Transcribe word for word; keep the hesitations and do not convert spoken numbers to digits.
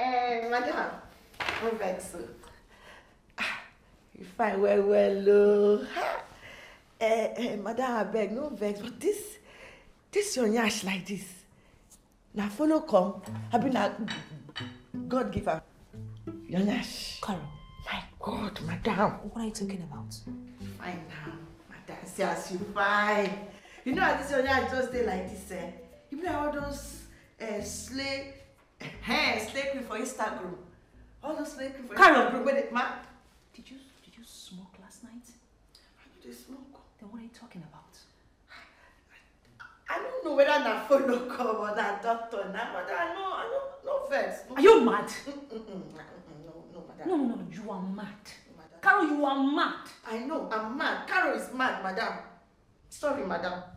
Eh, madam, no vex. You fine well, well, oh. Eh, eh, madam, I beg, no vex, but this, this your nyash like this. Now follow come, I be na God give her. Your nyash. Carol. My God, madam. What are you talking about? Fine now, madam, see as you fine. You know how this your nyash just stay like this, eh? You be like all those uh, slay, eh, slay queen for Instagram. All those slay queen for Carol. Instagram. Wait, ma. Did you, did you smoke last night? How do they smoke? Then what are you talking about? I don't know whether na phone no come or na doctor now, but I know, I know, no vex. No. Are you mad? Mm-mm, no, no, madam. No, no, no, you are mad. Madam. Carol, you are mad. I know, I'm mad. Carol is mad, madam. Sorry, madam.